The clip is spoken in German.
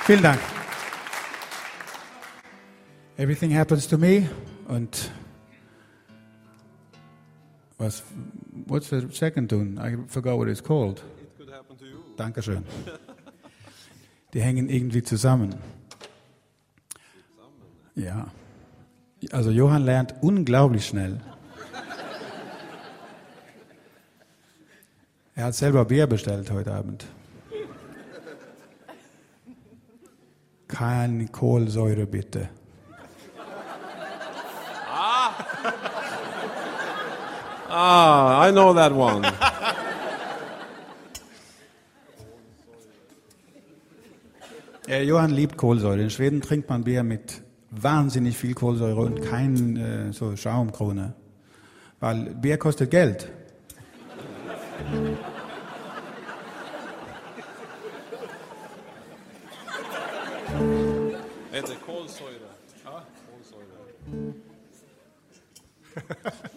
Vielen Dank. Everything happens to me. Und what's the second tune? I forgot what it's called. It could happen to you. Dankeschön. Die hängen irgendwie zusammen. Ja. Also Johann lernt unglaublich schnell. Er hat selber Bier bestellt heute Abend. Keine Kohlsäure bitte. I know that one. Johann liebt Kohlsäure. In Schweden trinkt man Bier mit wahnsinnig viel Kohlsäure und kein so Schaumkrone. Weil Bier kostet Geld. Heter kolsyra. Ja, kolsyra.